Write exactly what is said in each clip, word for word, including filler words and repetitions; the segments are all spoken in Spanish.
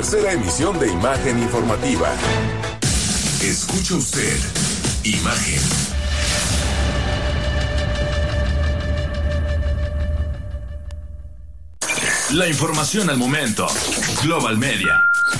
Tercera emisión de Imagen Informativa. Escucha usted Imagen. La información al momento. Global Media.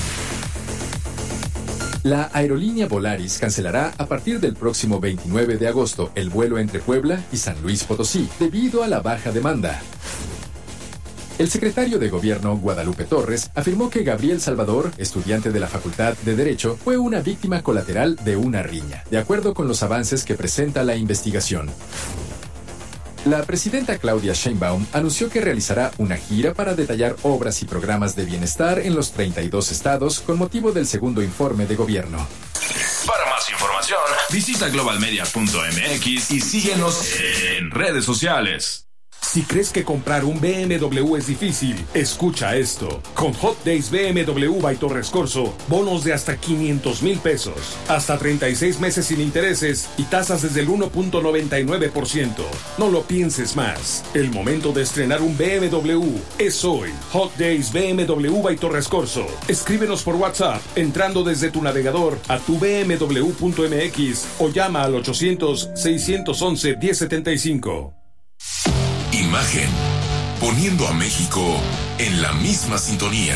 La aerolínea Volaris cancelará a partir del próximo veintinueve de agosto el vuelo entre Puebla y San Luis Potosí debido a la baja demanda. El secretario de Gobierno, Guadalupe Torres, afirmó que Gabriel Salvador, estudiante de la Facultad de Derecho, fue una víctima colateral de una riña, de acuerdo con los avances que presenta la investigación. La presidenta Claudia Sheinbaum anunció que realizará una gira para detallar obras y programas de bienestar en los treinta y dos estados con motivo del segundo informe de gobierno. Para más información, visita global media punto m x y síguenos en redes sociales. Si crees que comprar un B M W es difícil, escucha esto. Con Hot Days B M W by Torres Corso, bonos de hasta quinientos mil pesos, hasta treinta y seis meses sin intereses y tasas desde el uno punto noventa y nueve por ciento. No lo pienses más. El momento de estrenar un B M W es hoy. Hot Days B M W by Torres Corso. Escríbenos por WhatsApp entrando desde tu navegador a tu b m w punto m x o llama al ochocientos, seiscientos once, diez setenta y cinco. Imagen, poniendo a México en la misma sintonía.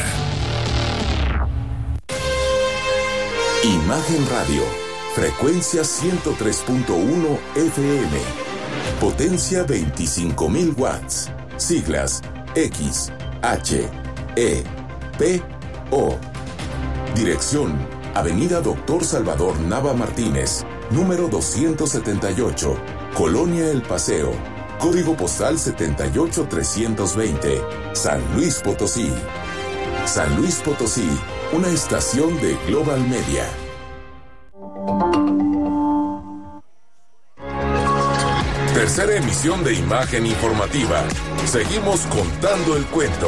Imagen Radio, frecuencia ciento tres punto uno F M, potencia veinticinco mil watts, siglas X, H, E, P, O. Dirección, Avenida Doctor Salvador Nava Martínez, número doscientos setenta y ocho, Colonia El Paseo. Código postal setenta y ocho trescientos veinte, San Luis Potosí. San Luis Potosí, una estación de Global Media. Tercera emisión de Imagen Informativa. Seguimos contando el cuento.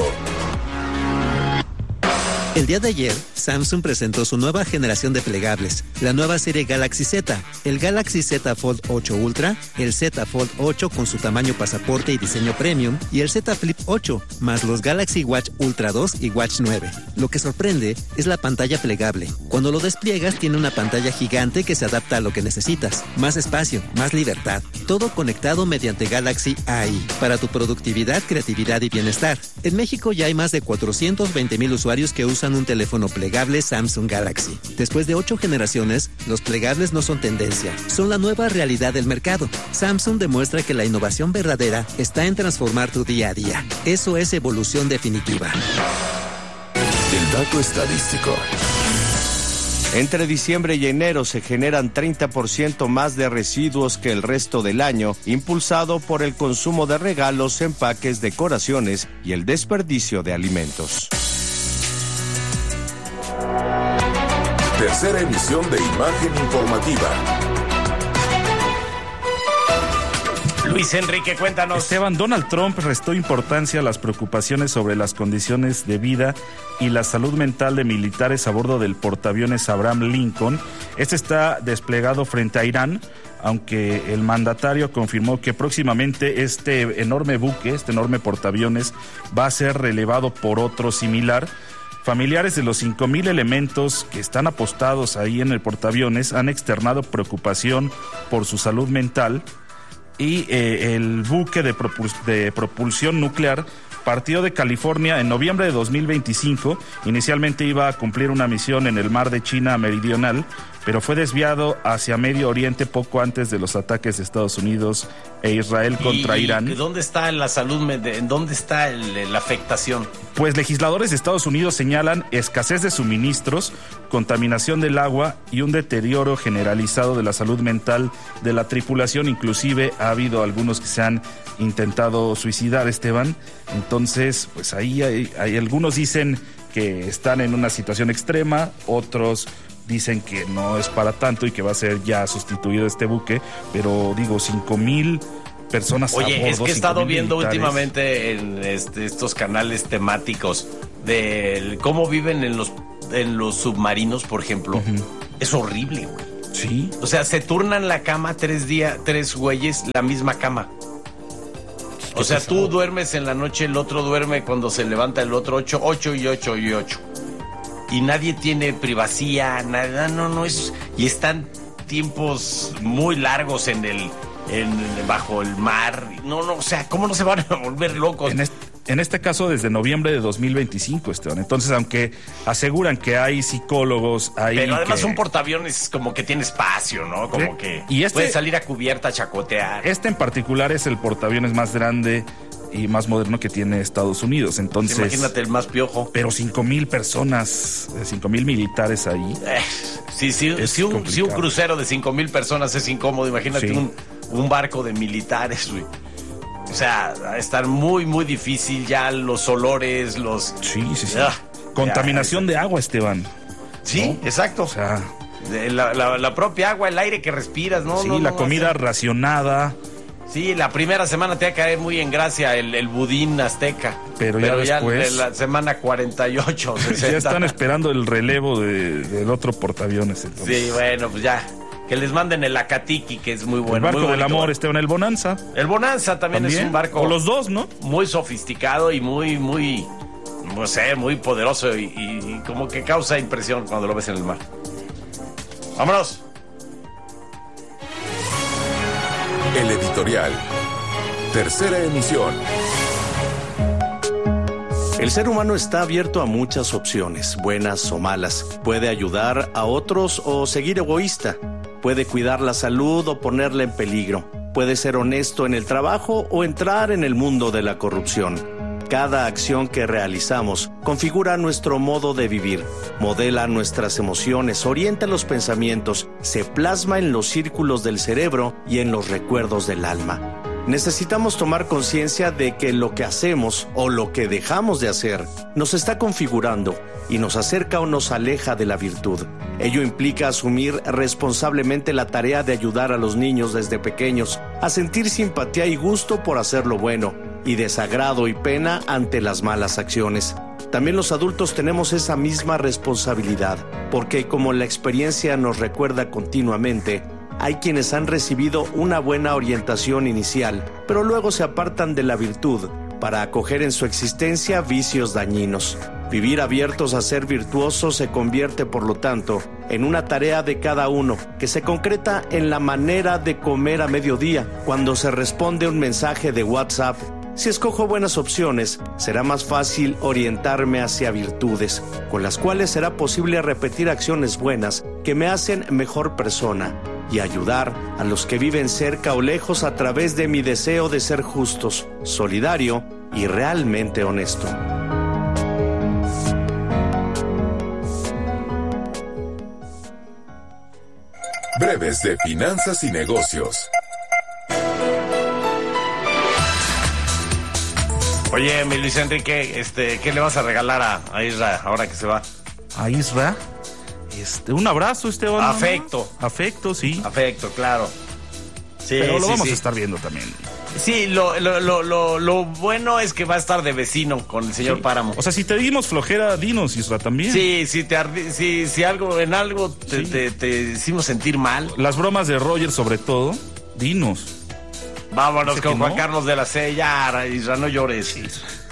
El día de ayer, Samsung presentó su nueva generación de plegables, la nueva serie Galaxy Z, el Galaxy Z Fold ocho Ultra, el Z Fold ocho con su tamaño pasaporte y diseño premium, y el Z Flip ocho, más los Galaxy Watch Ultra dos y Watch nueve. Lo que sorprende es la pantalla plegable. Cuando lo despliegas, tiene una pantalla gigante que se adapta a lo que necesitas. Más espacio, más libertad. Todo conectado mediante Galaxy A I, para tu productividad, creatividad y bienestar. En México ya hay más de cuatrocientos veinte mil usuarios que usan un teléfono plegable Samsung Galaxy. Después de ocho generaciones, los plegables no son tendencia, son la nueva realidad del mercado. Samsung demuestra que la innovación verdadera está en transformar tu día a día. Eso es evolución definitiva. El dato estadístico. Entre diciembre y enero se generan treinta por ciento más de residuos que el resto del año, impulsado por el consumo de regalos, empaques, decoraciones y el desperdicio de alimentos. Tercera emisión de Imagen Informativa. Luis Enrique, cuéntanos. Esteban, Donald Trump restó importancia a las preocupaciones sobre las condiciones de vida y la salud mental de militares a bordo del portaaviones Abraham Lincoln. Este está desplegado frente a Irán, aunque el mandatario confirmó que próximamente este enorme buque, este enorme portaaviones, va a ser relevado por otro similar. Familiares de los cinco mil elementos que están apostados ahí en el portaaviones han externado preocupación por su salud mental y eh, el buque de, propul- de propulsión nuclear partió de California en noviembre de dos mil veinticinco. Inicialmente iba a cumplir una misión en el mar de China Meridional, pero fue desviado hacia Medio Oriente poco antes de los ataques de Estados Unidos e Israel contra ¿Y, Irán. ¿Y dónde está la salud, en dónde está el, la afectación? Pues legisladores de Estados Unidos señalan escasez de suministros, contaminación del agua y un deterioro generalizado de la salud mental de la tripulación. Inclusive ha habido algunos que se han intentado suicidar, Esteban. Entonces, pues ahí hay, hay algunos dicen que están en una situación extrema, otros dicen que no es para tanto y que va a ser ya sustituido este buque, pero digo, cinco mil personas Oye, a bordo. es que he estado viendo militares. Últimamente en este, estos canales temáticos de cómo viven en los, en los submarinos, por ejemplo. Uh-huh. Es horrible, güey. Sí. O sea, se turnan la cama tres días, tres güeyes, la misma cama. O sea, pesado. Tú duermes en la noche, el otro duerme cuando se levanta el otro, ocho, ocho y ocho y ocho. y nadie tiene privacidad, nada, no, no es, y están tiempos muy largos en el, en, bajo el mar, no, no, o sea, ¿cómo no se van a volver locos? En este, en este caso desde noviembre de dos mil veinticinco, Esteban. Entonces, aunque aseguran que hay psicólogos, hay pero además que... un portaaviones como que tiene espacio, ¿no? Como ¿Sí? que y este, puede salir a cubierta a chacotear. Este en particular es el portaaviones más grande y más moderno que tiene Estados Unidos. Entonces, imagínate el más piojo. Pero cinco mil personas, cinco mil militares ahí. Eh, sí, sí, si, un, si un crucero de cinco mil personas es incómodo, imagínate sí. un, un barco de militares, güey. O sea, va a estar muy, muy difícil ya los olores, los... Sí, sí, sí. Ah, Contaminación ya, de agua, Esteban. Sí, ¿no? Exacto. O sea... La, la, la propia agua, el aire que respiras, ¿no? Sí, no, la no, comida no, racionada. Sí, la primera semana te va a caer muy en gracia el, el budín azteca. Pero ya, pero ya después... la semana cuarenta y ocho, sesenta. Ya están esperando el relevo de, del otro portaaviones. Entonces. Sí, bueno, pues ya. Que les manden el Acatiki, que es muy bueno. El barco muy del amor, Esteban, el Bonanza. El Bonanza también, también es un barco. O los dos, ¿no? Muy sofisticado y muy, muy, no sé, muy poderoso y, y, y como que causa impresión cuando lo ves en el mar. ¡Vámonos! El editorial. Tercera emisión. El ser humano está abierto a muchas opciones, buenas o malas. Puede ayudar a otros o seguir egoísta. Puede cuidar la salud o ponerla en peligro. Puede ser honesto en el trabajo o entrar en el mundo de la corrupción. Cada acción que realizamos configura nuestro modo de vivir, modela nuestras emociones, orienta los pensamientos, se plasma en los círculos del cerebro y en los recuerdos del alma. Necesitamos tomar conciencia de que lo que hacemos o lo que dejamos de hacer nos está configurando y nos acerca o nos aleja de la virtud. Ello implica asumir responsablemente la tarea de ayudar a los niños desde pequeños a sentir simpatía y gusto por hacer lo bueno y desagrado y pena ante las malas acciones. También los adultos tenemos esa misma responsabilidad, porque como la experiencia nos recuerda continuamente, hay quienes han recibido una buena orientación inicial, pero luego se apartan de la virtud para acoger en su existencia vicios dañinos. Vivir abiertos a ser virtuosos se convierte, por lo tanto, en una tarea de cada uno, que se concreta en la manera de comer a mediodía, cuando se responde un mensaje de WhatsApp. Si escojo buenas opciones, será más fácil orientarme hacia virtudes, con las cuales será posible repetir acciones buenas que me hacen mejor persona y ayudar a los que viven cerca o lejos a través de mi deseo de ser justos, solidario y realmente honesto. Breves de finanzas y negocios. Oye, mi Luis Enrique, este, ¿qué le vas a regalar a, a Isra ahora que se va? ¿A Isra? Este, un abrazo, Esteban. Afecto. Afecto, sí. Afecto, claro. Sí, pero lo sí, vamos sí. a estar viendo también. Sí, lo, lo, lo, lo, lo bueno es que va a estar de vecino con el señor sí. Páramo. O sea, si te dimos flojera, dinos, Isra, también. Sí, si te ardi- si, si algo, en algo te, sí. te, te hicimos sentir mal. Las bromas de Roger, sobre todo, dinos. Vámonos con Juan no? Carlos de la C. Ya, Isra, no llores. Sí.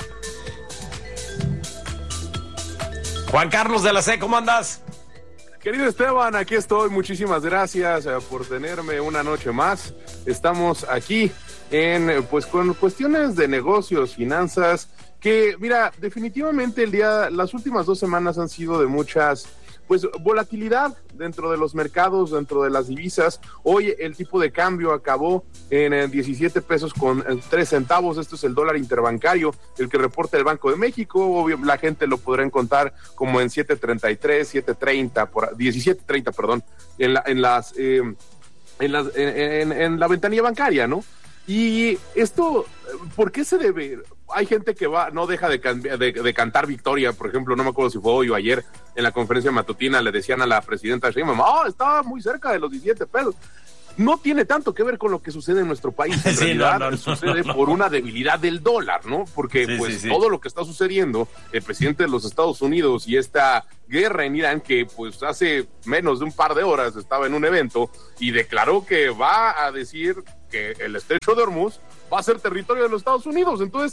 Juan Carlos de la C, ¿cómo andas? Querido Esteban, aquí estoy. Muchísimas gracias eh, por tenerme una noche más. Estamos aquí en, pues, con cuestiones de negocios, finanzas, que, mira, definitivamente el día, las últimas dos semanas han sido de muchas, pues, volatilidad dentro de los mercados, dentro de las divisas. Hoy el tipo de cambio acabó en, en diecisiete pesos con tres centavos. Esto es el dólar interbancario, el que reporta el Banco de México. Obvio, la gente lo podrá encontrar como en siete treinta y tres, siete treinta, por, diecisiete treinta, perdón, en, la, en las, eh, en, las en, en, en la ventanilla bancaria, ¿no? Y esto, ¿por qué se debe? Hay gente que va, no deja de, can, de, de cantar victoria. Por ejemplo, no me acuerdo si fue hoy o ayer, en la conferencia matutina le decían a la presidenta Sheinbaum, oh, estaba muy cerca de los diecisiete pesos. No tiene tanto que ver con lo que sucede en nuestro país. En sí, realidad, no, no, sucede no, no. por una debilidad del dólar, ¿no? Porque sí, pues sí, sí. todo lo que está sucediendo, el presidente de los Estados Unidos y esta guerra en Irán, que pues hace menos de un par de horas estaba en un evento y declaró que va a decir que el estrecho de Hormuz va a ser territorio de los Estados Unidos. Entonces,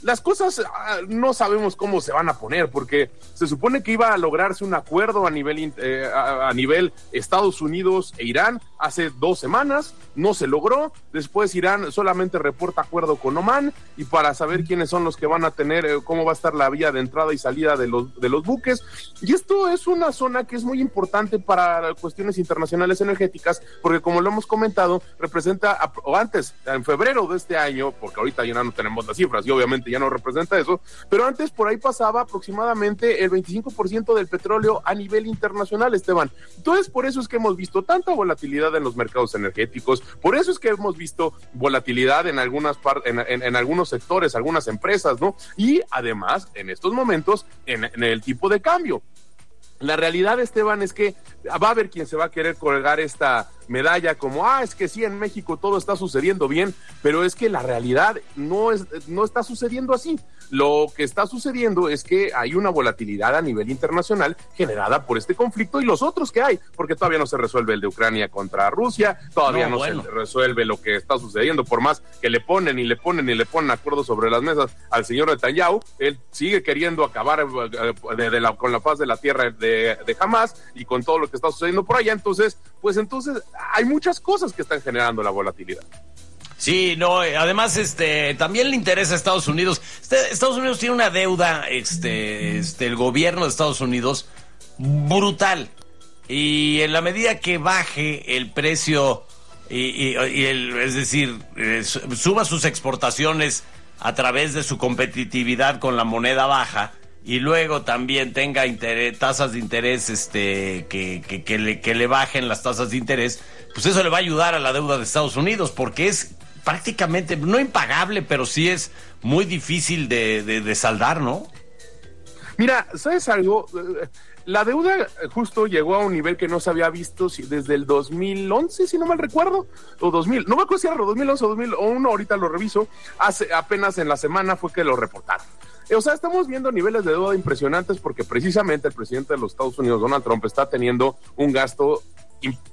las cosas uh, no sabemos cómo se van a poner, porque se supone que iba a lograrse un acuerdo a nivel, eh, a, a nivel Estados Unidos e Irán hace dos semanas, no se logró. Después Irán solamente reporta acuerdo con Omán, y para saber quiénes son los que van a tener, eh, cómo va a estar la vía de entrada y salida de los, de los buques. Y esto es una zona que es muy importante para cuestiones internacionales energéticas, porque como lo hemos comentado, representa, o antes, en febrero de este año, porque ahorita ya no tenemos las cifras y obviamente ya no representa eso, pero antes por ahí pasaba aproximadamente el veinticinco por ciento del petróleo a nivel internacional, Esteban. Entonces, por eso es que hemos visto tanta volatilidad en los mercados energéticos, por eso es que hemos visto volatilidad en algunas par- en, en, en algunos sectores, algunas empresas, ¿no? Y además, en estos momentos, en, en el tipo de cambio. La realidad, Esteban, es que va a haber quien se va a querer colgar esta medalla como, ah, es que sí, en México todo está sucediendo bien, pero es que la realidad no es, no está sucediendo así. Lo que está sucediendo es que hay una volatilidad a nivel internacional generada por este conflicto y los otros que hay, porque todavía no se resuelve el de Ucrania contra Rusia, todavía no, no bueno. se resuelve lo que está sucediendo, por más que le ponen y le ponen y le ponen acuerdos sobre las mesas al señor Netanyahu, él sigue queriendo acabar de, de la, con la paz de la tierra de, de Hamas y con todo lo que está sucediendo por allá. Entonces, pues entonces hay muchas cosas que están generando la volatilidad. Sí, no, además, este, también le interesa a Estados Unidos. Este, Estados Unidos tiene una deuda, este, este, el gobierno de Estados Unidos, brutal. Y en la medida que baje el precio, y, y, y el, es decir, eh, suba sus exportaciones a través de su competitividad con la moneda baja, y luego también tenga interés, tasas de interés, este, que, que, que, le, que le bajen las tasas de interés, pues eso le va a ayudar a la deuda de Estados Unidos, porque es prácticamente, no impagable, pero sí es muy difícil de, de, de saldar, ¿no? Mira, ¿sabes algo? La deuda justo llegó a un nivel que no se había visto desde el dos mil once, si no mal recuerdo, o dos mil, no me acuerdo si era dos mil once o dos mil uno, ahorita lo reviso, hace apenas en la semana fue que lo reportaron. O sea, estamos viendo niveles de deuda impresionantes porque precisamente el presidente de los Estados Unidos, Donald Trump, está teniendo un gasto imp-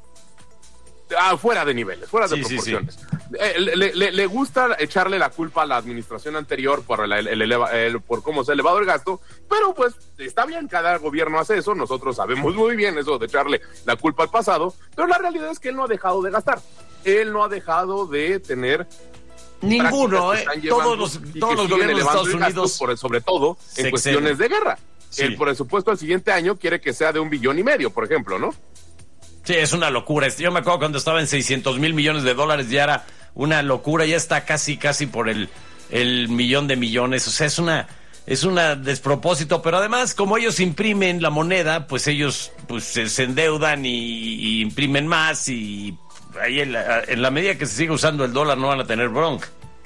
Ah, fuera de niveles, fuera de sí, proporciones. Sí, sí. Eh, le, le, le gusta echarle la culpa a la administración anterior por, el, el, el, el, por cómo se ha elevado el gasto, pero pues está bien, cada gobierno hace eso, nosotros sabemos muy bien eso de echarle la culpa al pasado, pero la realidad es que él no ha dejado de gastar, él no ha ha de tener... Ninguno, eh, todos los, todos los gobiernos de Estados Unidos, por, sobre todo en cuestiones de guerra. Sí. El presupuesto al siguiente año quiere que sea de un billón y medio, por ejemplo, ¿no? Sí, es una locura. Yo me acuerdo cuando estaba en seiscientos mil millones de dólares, ya era una locura, ya está casi, casi por el, el millón de millones. O sea, es una, es una despropósito, pero además, como ellos imprimen la moneda, pues ellos pues se, se endeudan y, y imprimen más, y ahí en la, en la medida que se siga usando el dólar no van a tener bronca.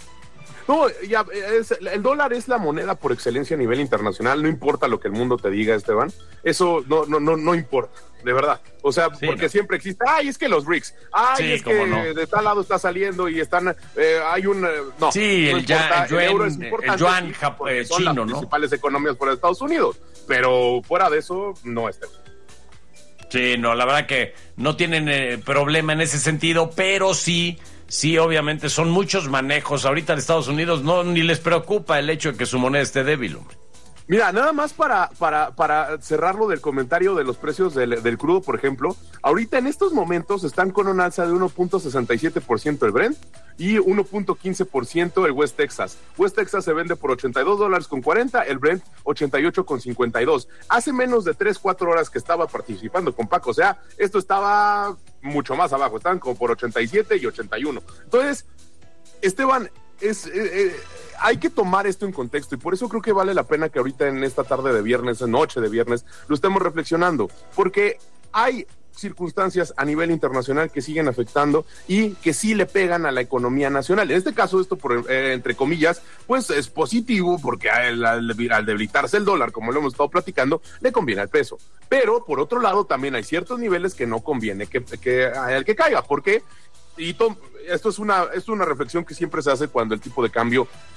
No, ya, es, el dólar es la moneda por excelencia a nivel internacional, no importa lo que el mundo te diga, Esteban, eso no, no, no, no importa, de verdad, o sea, sí, porque no. siempre existe, ay, es que los B R I C S, ay, sí, es que no. de tal lado está saliendo y están, eh, hay un, no, sí, no el, ya, el, yuan, el euro es importante, el yuan sí, Jap- eh, son chino, las ¿no? principales economías por Estados Unidos, pero fuera de eso, no, Esteban. Sí, no, la verdad que no tienen eh, problema en ese sentido, pero sí... Sí, obviamente, son muchos manejos. Ahorita en Estados Unidos no ni les preocupa el hecho de que su moneda esté débil, hombre. Mira, nada más para, para, para cerrarlo del comentario de los precios del, del crudo, por ejemplo, ahorita en estos momentos están con un alza de uno punto sesenta y siete por ciento el Brent y uno punto quince por ciento el West Texas. West Texas se vende por ochenta y dos dólares con cuarenta, el Brent ochenta y ocho con cincuenta y dos. Hace menos de tres, cuatro horas que estaba participando con Paco, o sea, esto estaba mucho más abajo, estaban como por ochenta y siete y ochenta y uno. Entonces, Esteban, es... Eh, eh, hay que tomar esto en contexto y por eso creo que vale la pena que ahorita en esta tarde de viernes, noche de viernes, lo estemos reflexionando, porque hay circunstancias a nivel internacional que siguen afectando y que sí le pegan a la economía nacional. En este caso, esto, por, eh, entre comillas, pues es positivo porque al, al, al debilitarse el dólar, como lo hemos estado platicando, le conviene al peso. Pero, por otro lado, también hay ciertos niveles que no conviene que, que, a el que caiga, porque, y to, esto es una, es una reflexión que siempre se hace cuando el tipo de cambio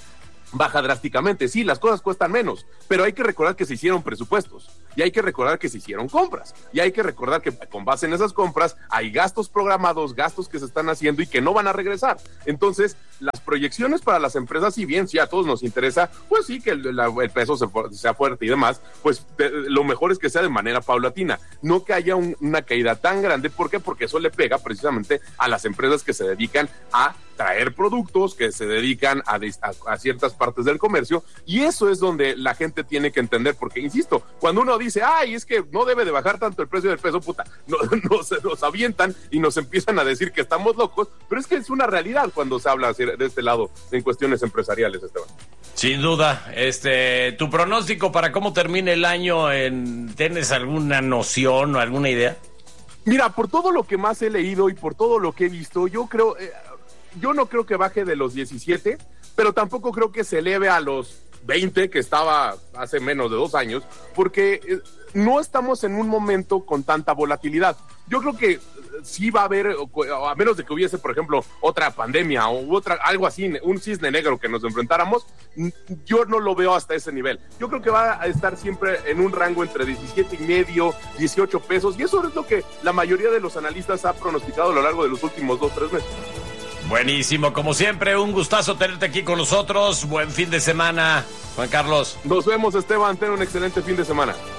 baja drásticamente. Sí, las cosas cuestan menos, pero hay que recordar que se hicieron presupuestos y hay que recordar que se hicieron compras y hay que recordar que con base en esas compras hay gastos programados, gastos que se están haciendo y que no van a regresar. Entonces, las proyecciones para las empresas, si bien sí a todos nos interesa, pues sí que el, la, el peso se, sea fuerte y demás, pues de, lo mejor es que sea de manera paulatina, no que haya un, una caída tan grande. ¿Por qué? Porque eso le pega precisamente a las empresas que se dedican a traer productos, que se dedican a, a, a ciertas partes del comercio, y eso es donde la gente tiene que entender, porque insisto, cuando uno dice, ay, es que no debe de bajar tanto el precio del peso, puta, no, no, se nos avientan y nos empiezan a decir que estamos locos, pero es que es una realidad cuando se habla de este lado en cuestiones empresariales, Esteban. Sin duda. Este, tu pronóstico para cómo termine el año, en, ¿tienes alguna noción o alguna idea? Mira, por todo lo que más he leído y por todo lo que he visto, yo creo, eh, yo no creo que baje de los diecisiete, pero tampoco creo que se eleve a los veinte que estaba hace menos de dos años, porque eh, no estamos en un momento con tanta volatilidad. Yo creo que sí va a haber, a menos de que hubiese, por ejemplo, otra pandemia o otra, algo así, un cisne negro que nos enfrentáramos, yo no lo veo hasta ese nivel. Yo creo que va a estar siempre en un rango entre diecisiete y medio, dieciocho pesos, y eso es lo que la mayoría de los analistas ha pronosticado a lo largo de los últimos dos, tres meses. Buenísimo, como siempre, un gustazo tenerte aquí con nosotros. Buen fin de semana, Juan Carlos. Nos vemos, Esteban, ten un excelente fin de semana.